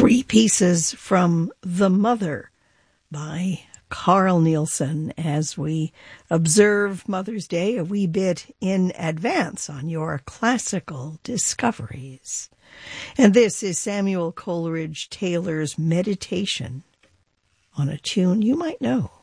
Three pieces from The Mother by Carl Nielsen as we observe Mother's Day a wee bit in advance on your classical discoveries. And this is Samuel Coleridge Taylor's meditation on a tune you might know.